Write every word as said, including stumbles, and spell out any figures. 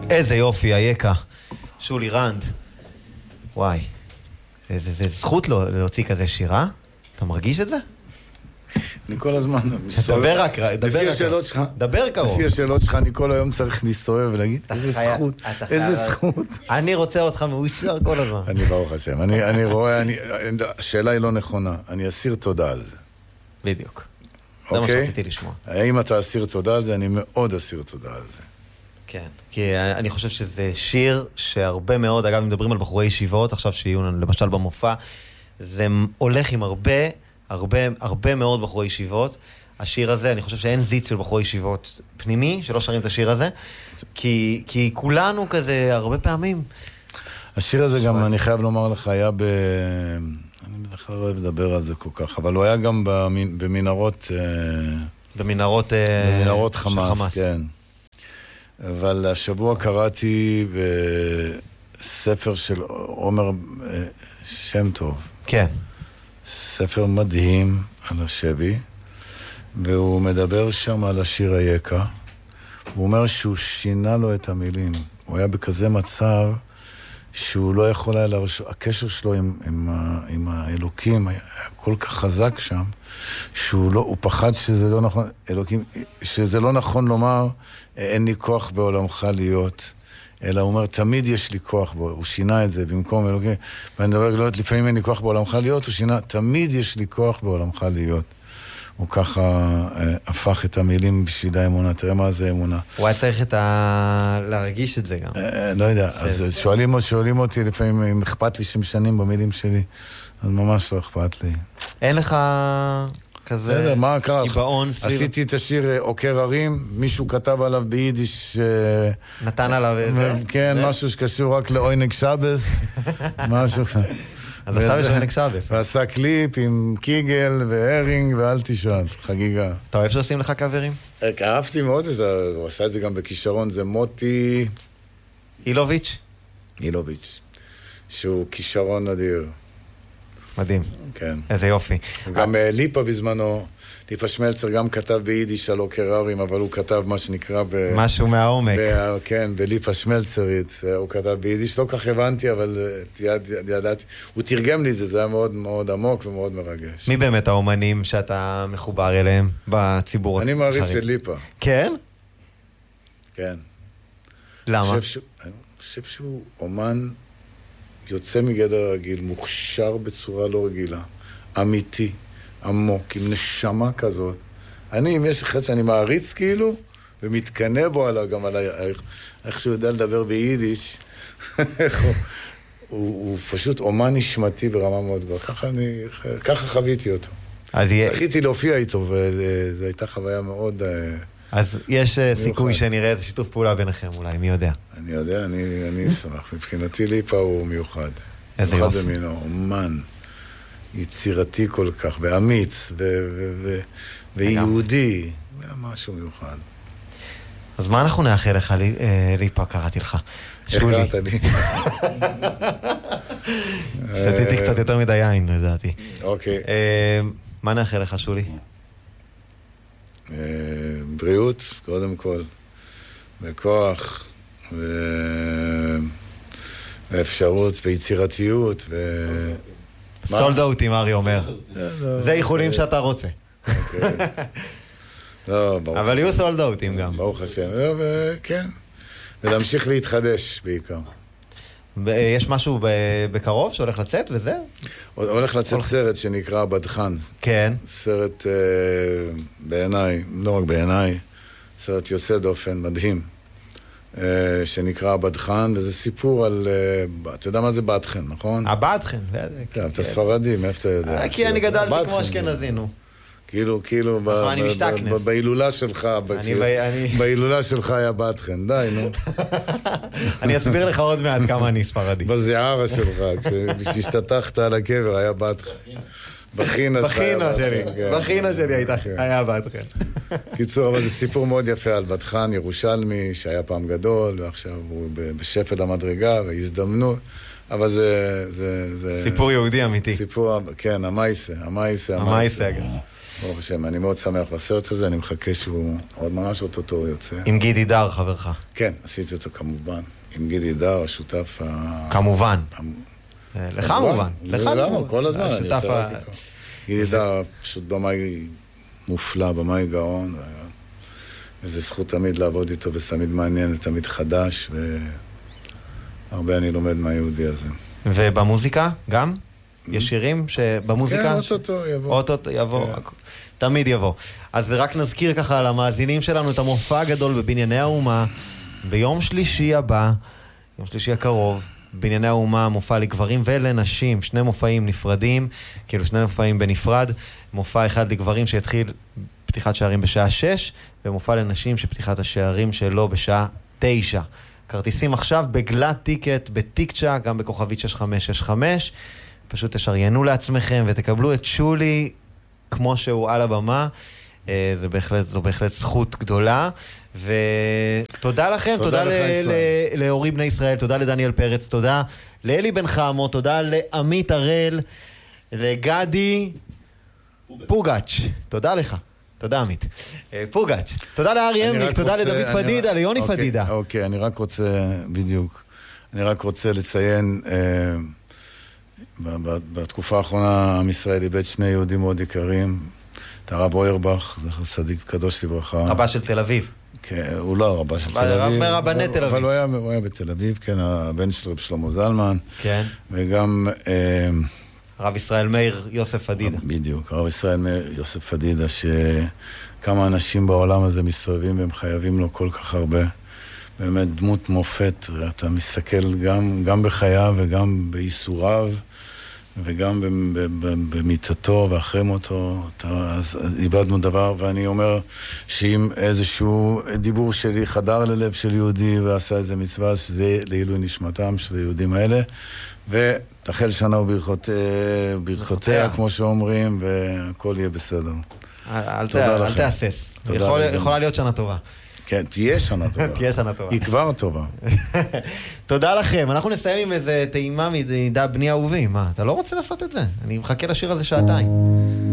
איזה יופי, היקה. שולי רנד. וואי. זה, זה, זה זכות לו להוציא כזה שירה. אתה מרגיש את זה? אני כל הזמן מסתובב. דבר רק, דבר לפי רק. השאלות שלך, דבר קרוב. לפי השאלות שלך, אני כל היום צריך להסתובב ולהגיד, איזה חי... זכות, איזה זכות. אני רוצה אותך מאושר כל הזמן. אני ברוך השם. אני, אני רואה, אני, השאלה היא לא נכונה. אני אסיר תודה על זה. בדיוק. זה מה שרציתי לשמוע. האם אתה אסיר תודה על זה? אני מאוד אסיר תודה על זה. כן, כי אני חושב שזה שיר שהרבה מאוד, אגב, מדברים על בחורי ישיבות, עכשיו שיהיו למשל במופע, זה הולך עם הרבה, הרבה, הרבה מאוד בחורי ישיבות. השיר הזה, אני חושב שאין זיט של בחורי ישיבות פנימי, שלא שרים את השיר הזה, כי, כי כולנו כזה הרבה פעמים. השיר הזה גם, אני חייב לומר לך, היה ב... אני בכלל לא אוהב לדבר על זה כל כך, אבל הוא היה גם במנהרות... במנהרות... במנהרות חמאס, כן. אבל השבוע קראתי בספר של עומר שם טוב. כן. ספר מדהים על השבי, והוא מדבר שם על השיר היקה. הוא אומר שהוא שינה לו את המילים. הוא היה בכזה מצב שהוא לא יכול היה לרשום, הקשר שלו עם, עם, עם האלוקים היה כל כך חזק שם, שהוא לא, הוא פחד שזה לא נכון, אלוקים, שזה לא נכון לומר, אין לי כוח בעולמך להיות, אלא הוא אומר, תמיד יש לי כוח בו, הוא שינה את זה במקום אלוקים, ואני מדבר גלויות, לפעמים אין לי כוח בעולמך להיות, הוא שינה, תמיד יש לי כוח בעולמך להיות. הוא ככה אה, הפך את המילים בשביל האמונה, תראה מה זה אמונה. הוא היה צריך את ה... להרגיש את זה גם. אה, לא יודע, אז שואלים, שואלים אותי לפעמים אם אכפת לי שמשנים במילים שלי, אז ממש לא אכפת לי. אין לך כזה... בסדר, מה קרה? קיבעון סביב... עשיתי את השיר עוקר הרים, מישהו כתב עליו ביידיש... נתן עליו איזה... כן, משהו שקשור רק לאוינג שבס, משהו... אז עכשיו יש עונג שבס. ועשה קליפ עם קיגל והרינג ואל תשאל, חגיגה. אתה אוהב שעושים לך קאברים? אהבתי מאוד את זה, הוא עשה את זה גם בכישרון, זה מוטי... אילוביץ'? אילוביץ', שהוא כישרון נדיר. מדהים. כן. איזה יופי. גם ליפה בזמנו, ליפה שמלצר גם כתב ביידיש על עוקר הרים, אבל הוא כתב מה שנקרא ב... משהו מהעומק. כן, בליפה שמלצרית, הוא כתב ביידיש, לא כך הבנתי, אבל ידעתי, הוא תרגם לי את זה, זה היה מאוד מאוד עמוק ומאוד מרגש. מי באמת האומנים שאתה מחובר אליהם בציבור? אני מעריץ של ליפה. כן? כן. למה? אני חושב שהוא אומן יוצא מגדר הרגיל, מוכשר בצורה לא רגילה, אמיתי, עמוק, עם נשמה כזאת. אני, אם יש אחד שאני מעריץ כאילו, ומתקנה בו עליו גם על איך, איך שהוא יודע לדבר ביידיש, איך הוא, הוא, הוא פשוט אומן נשמתי ברמה מאוד גבוהה. ככה אני, ככה חוויתי אותו. אז יהיה... זכיתי להופיע איתו, וזו הייתה חוויה מאוד... אז יש סיכוי שנראה איזה שיתוף פעולה ביניכם אולי, מי יודע? אני יודע, אני, אני אשמח. מבחינתי ליפה הוא מיוחד. איזה מיוחד יופי. במינו, אומן, יצירתי כל כך, ואמיץ, ו- ו- ו- ויהודי, משהו מיוחד. אז מה אנחנו נאחל לך, ליפה, קראתי לך? איך קראת לי? שתיתי קצת יותר מדי יין, לדעתי. אוקיי. מה נאחל לך, שולי? בריאות, קודם כל, וכוח, ואפשרות, ויצירתיות, ו... סולד אאוט, אם ארי אומר. זה איחולים שאתה רוצה. אבל יהיו סולד אאוטים גם. ברוך השם, כן. ולהמשיך להתחדש בעיקר. יש משהו בקרוב שהולך לצאת וזה? הולך לצאת סרט שנקרא בדחן. כן. סרט בעיניי, לא רק בעיניי, סרט יוצא דופן, מדהים, שנקרא בדחן, וזה סיפור על, אתה יודע מה זה בדחן, נכון? הבדחן. כן, אתה ספרדי, מאיפה אתה יודע? כי אני גדלתי כמו אשכנזינו. כאילו, כאילו, בהילולה שלך, בהילולה שלך היה בדחן, די, נו. אני אסביר לך עוד מעט כמה אני ספרדי. בזיערה שלך, כשהשתתחת על הקבר, היה בדחן. בחינה שלי, בחינה שלי היה בדחן. קיצור, אבל זה סיפור מאוד יפה על בדחן, ירושלמי, שהיה פעם גדול, ועכשיו הוא בשפל המדרגה, והזדמנות. אבל זה... סיפור יהודי אמיתי. סיפור, כן, המייסה, המייסה, המייסה, אגב. ברוך השם, אני מאוד שמח בסרט הזה, אני מחכה שהוא עוד ממש אוטוטו יוצא. עם גידי דר, חברך. כן, עשיתי אותו כמובן. עם גידי דר, השותף ה... כמובן. לך מובן. לך מובן. כל הזמן, אני עושה רק איתו. גידי דר פשוט במאי מופלא, במאי גאון, וזו זכות תמיד לעבוד איתו, וזה תמיד מעניין ותמיד חדש, והרבה אני לומד מהיהודי הזה. ובמוזיקה גם? יש שירים שבמוזיקה... כן, אוטוטו יבוא. אוטוטו יבוא, תמיד יבוא. אז רק נזכיר ככה למאזינים שלנו את המופע הגדול בבנייני האומה, ביום שלישי הבא, יום שלישי הקרוב, בנייני האומה, מופע לגברים ולנשים, שני מופעים נפרדים, כאילו שני מופעים בנפרד, מופע אחד לגברים שיתחיל פתיחת שערים בשעה שש, ומופע לנשים שפתיחת השערים שלו בשעה תשע. כרטיסים עכשיו בגלת טיקט, בטיקצ'ה, גם בכוכבית שש חמש שש חמש, פשוט תשריינו לעצמכם ותקבלו את שולי כמו שהוא על הבמה. זה בהחלט, זו בהחלט זכות גדולה, ותודה לכם, תודה, תודה להורי בני ישראל, תודה לדניאל פרץ, תודה לאלי בן חמו, תודה לעמית הראל, לגדי פוגאץ', תודה לך, תודה עמית. פוגאץ', תודה לארי אמליק, תודה לדוד פדידה, ליוני פדידה. אוקיי, אני רק רוצה, בדיוק, אני רק רוצה לציין, בתקופה האחרונה עם ישראל איבד שני יהודים מאוד יקרים, את הרב אוירבך, זה צדיק קדוש לברכה. רבה של תל אביב. כן, הוא לא הרבה של תל אביב. רבני תל אביב. אבל הוא היה, הוא היה בתל אביב, כן, הבן של רב שלמה זלמן. כן. וגם... הרב ישראל מאיר יוסף פדידה. בדיוק, הרב ישראל מאיר יוסף פדידה, שכמה אנשים בעולם הזה מסתובבים והם חייבים לו כל כך הרבה. באמת דמות מופת, אתה מסתכל גם, גם בחייו וגם בייסוריו. וגם במיטתו ואחרי מותו, אז איבדנו דבר, ואני אומר שאם איזשהו דיבור שלי חדר ללב של יהודי ועשה איזה מצווה, שזה לעילוי נשמתם של היהודים האלה, ותחל שנה וברכותיה, כמו שאומרים, והכל יהיה בסדר. אל תאסס. יכולה להיות שנה טובה. כן, תהיה שנה טובה. תהיה שנה טובה. היא כבר טובה. תודה לכם. אנחנו נסיים עם איזה טעימה מידע בני אהובים. מה, אתה לא רוצה לעשות את זה? אני מחכה לשיר הזה שעתיים.